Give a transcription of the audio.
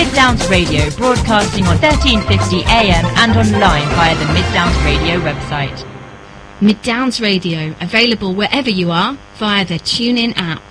Mid Downs Radio, broadcasting on 1350 AM and online via the Mid Downs Radio website. Mid Downs Radio, available wherever you are via the TuneIn app.